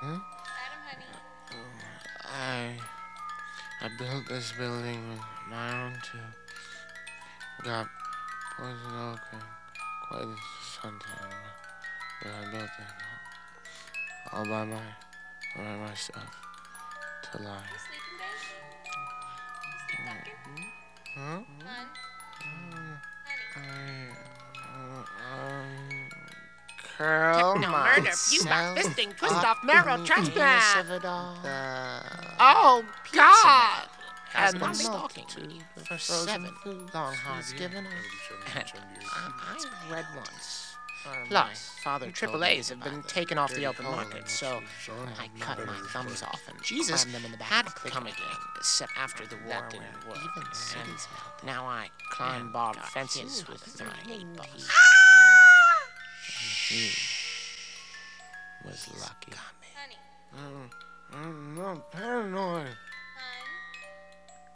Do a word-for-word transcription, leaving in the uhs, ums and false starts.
Huh? Adam, honey. I I built this building with my own two. Got poison oak and quite a something. But I built it all by my by myself to lie. You sleeping, babe? You sleepwalking? Huh? Hun? Honey. I um curl No murder. You myself got this thing twist up off Meryl in the Trespass. anus of it all. The Oh, God. has And been I'm stalking multitude me of for frozen seven food long hard she's years. given us. I, I read once. Or Plus, my father told triple me A's have about been the taken off the dirty open hole in market, which so we I found cut the my murderer's thumbs body. off and Jesus crammed them in the back had of a come pickup again, truck. except after the war That when didn't work. even And cities melted. now I climb And barbed got fences him with with thirty-eight the bucks. He was lucky. Honey. I'm, I'm not paranoid.